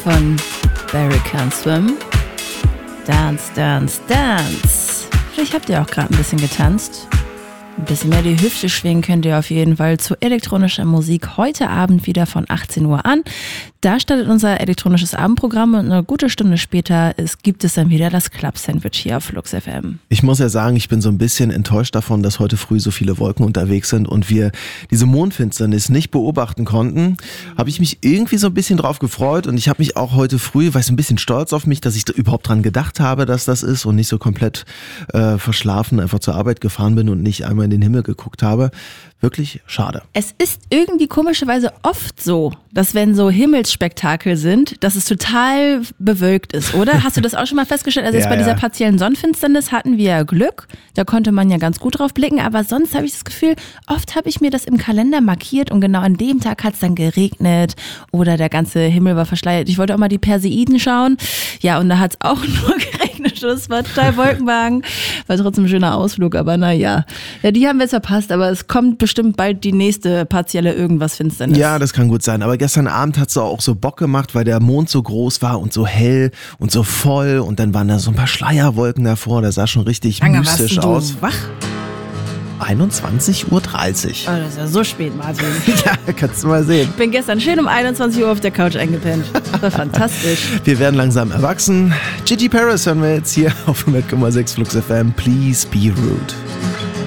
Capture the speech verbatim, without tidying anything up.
von Barry Can't Swim. Dance, dance, dance. Vielleicht habt ihr auch gerade ein bisschen getanzt. Ein bisschen mehr die Hüfte schwingen könnt ihr auf jeden Fall zu elektronischer Musik heute Abend wieder von achtzehn Uhr an. Da startet unser elektronisches Abendprogramm und eine gute Stunde später ist, gibt es dann wieder das Club-Sandwich hier auf Flux F M. Ich muss ja sagen, ich bin so ein bisschen enttäuscht davon, dass heute früh so viele Wolken unterwegs sind und wir diese Mondfinsternis nicht beobachten konnten. Habe ich mich irgendwie so ein bisschen drauf gefreut und ich habe mich auch heute früh, weiß ein bisschen stolz auf mich, dass ich da überhaupt dran gedacht habe, dass das ist und nicht so komplett äh, verschlafen einfach zur Arbeit gefahren bin und nicht einmal in den Himmel geguckt habe. Wirklich schade. Es ist irgendwie komischerweise oft so, dass wenn so Himmelsspektakel sind, dass es total bewölkt ist, oder? Hast du das auch schon mal festgestellt? Also jetzt Ja, bei dieser ja. partiellen Sonnenfinsternis hatten wir ja Glück, da konnte man ja ganz gut drauf blicken, aber sonst habe ich das Gefühl, oft habe ich mir das im Kalender markiert und genau an dem Tag hat es dann geregnet oder der ganze Himmel war verschleiert. Ich wollte auch mal die Perseiden schauen, ja, und da hat es auch nur geregnet und es war total Wolkenwagen, war trotzdem ein schöner Ausflug, aber naja, ja, die haben wir jetzt verpasst, aber es kommt bestimmt bald die nächste partielle Irgendwas-Finsternis. Ja, das kann gut sein. Aber gestern Abend hat es auch so Bock gemacht, weil der Mond so groß war und so hell und so voll. Und dann waren da so ein paar Schleierwolken davor. Das sah schon richtig Lange mystisch warst du aus. wach? einundzwanzig Uhr dreißig. Oh, das ist ja so spät, Martin. Ja, kannst du mal sehen. Ich bin gestern schön um einundzwanzig Uhr auf der Couch eingepennt. Das war fantastisch. Wir werden langsam erwachsen. Gigi Paris hören wir jetzt hier auf hundert Komma sechs Flux F M. Please be rude.